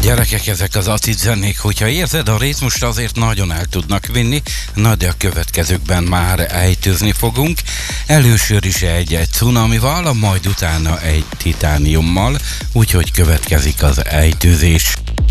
Gyerekek, ezek az acid zenék, hogyha érzed a ritmust, azért nagyon el tudnak vinni, de a következőkben már ejtőzni fogunk. Először is egy cunamival, majd utána egy titániummal, úgyhogy következik az ejtőzés.